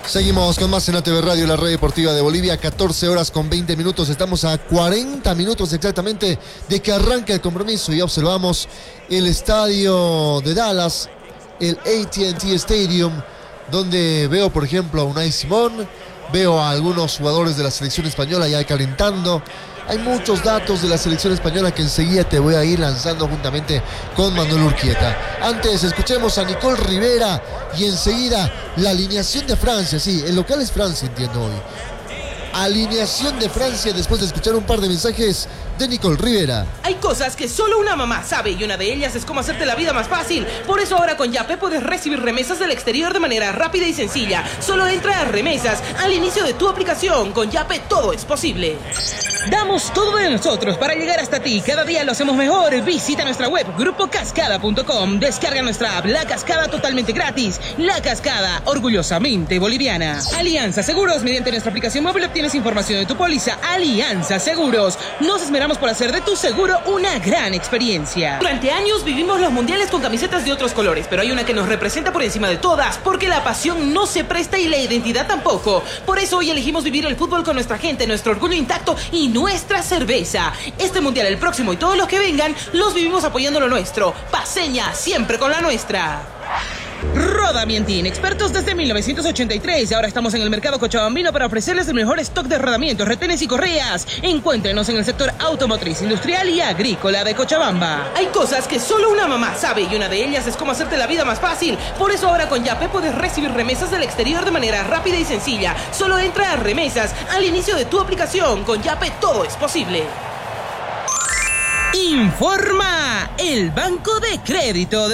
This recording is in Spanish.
Seguimos con más en ATV Radio, la red deportiva de Bolivia, 14 horas con 20 minutos. Estamos a 40 minutos exactamente de que arranque el compromiso y observamos el estadio de Dallas, el AT&T Stadium, donde veo, por ejemplo, a Unai Simón, veo a algunos jugadores de la selección española ya calentando. Hay muchos datos de la selección española que enseguida te voy a ir lanzando juntamente con Manuel Urquieta. Antes escuchemos a Nicole Rivera y enseguida la alineación de Francia. Sí, el local es Francia, entiendo hoy. Alineación de Francia después de escuchar un par de mensajes de Nicole Rivera. Hay cosas que solo una mamá sabe y una de ellas es cómo hacerte la vida más fácil. Por eso ahora con Yape puedes recibir remesas del exterior de manera rápida y sencilla. Solo entra a remesas al inicio de tu aplicación. Con Yape todo es posible. Damos todo de nosotros para llegar hasta ti. Cada día lo hacemos mejor. Visita nuestra web grupocascada.com. Descarga nuestra app La Cascada totalmente gratis. La Cascada, orgullosamente boliviana. Alianza Seguros. Mediante nuestra aplicación móvil obtienes información de tu póliza. Alianza Seguros. Nos esmeramos por hacer de tu seguro una gran experiencia. Durante años vivimos los mundiales con camisetas de otros colores, pero hay una que nos representa por encima de todas, porque la pasión no se presta y la identidad tampoco. Por eso hoy elegimos vivir el fútbol con nuestra gente, nuestro orgullo intacto y nuestra cerveza. Este mundial, el próximo y todos los que vengan, los vivimos apoyando lo nuestro. Paseña, siempre con la nuestra. Rodamientin, expertos desde 1983. Ahora estamos en el mercado cochabambino para ofrecerles el mejor stock de rodamientos, retenes y correas. Encuéntrenos en el sector automotriz, industrial y agrícola de Cochabamba. Hay cosas que solo una mamá sabe y una de ellas es cómo hacerte la vida más fácil. Por eso ahora con Yape puedes recibir remesas del exterior de manera rápida y sencilla. Solo entra a remesas al inicio de tu aplicación. Con Yape todo es posible. Informa el Banco de Crédito de